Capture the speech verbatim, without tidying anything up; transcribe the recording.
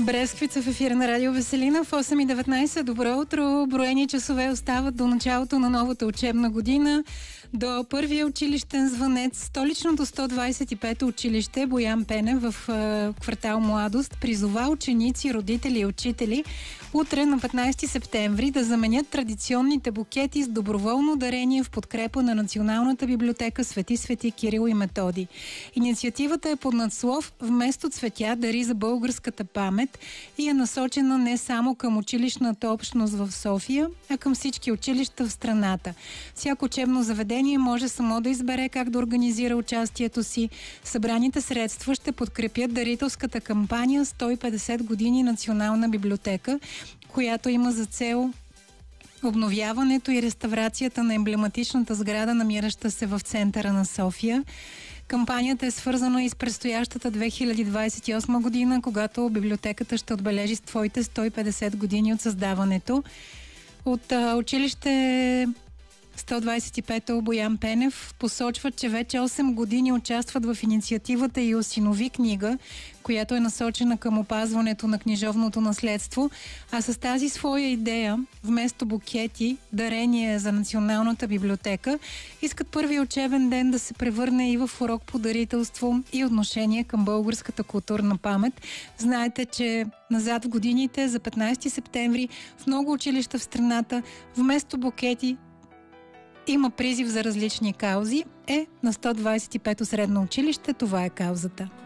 Бресквица в ефира на Радио Веселина в осем и деветнайсет. Добро утро! Броени часове остават до началото на новата учебна година. До първия училищен звънец столичното сто двайсет и пето училище Боян Пенев в е, квартал Младост призова ученици, родители и учители утре на петнайсети септември да заменят традиционните букети с доброволно дарение в подкрепа на Националната библиотека Свети Свети Кирил и Методи. Инициативата е под надслов "Вместо цветя дари за българската памет" и е насочена не само към училищната общност в София, а към всички училища в страната. Всяко учебно заведение може само да избере как да организира участието си. Събраните средства ще подкрепят дарителската кампания сто и петдесет години Национална библиотека, която има за цел обновяването и реставрацията на емблематичната сграда, намираща се в центъра на София. Кампанията е свързана и с предстоящата две хиляди двайсет и осма година, когато библиотеката ще отбележи своите сто и петдесет години от създаването. От а, училище сто двайсет и пето Боян Пенев посочват, че вече осем години участват в инициативата и осинови книга, която е насочена към опазването на книжовното наследство, а с тази своя идея, вместо букети, дарение за Националната библиотека, искат първия учебен ден да се превърне и в урок по дарителство и отношение към българската културна памет. Знаете, че назад в годините, за петнайсети септември, в много училища в страната, вместо букети, има призив за различни каузи. Е, на сто двайсет и пето средно училище това е каузата.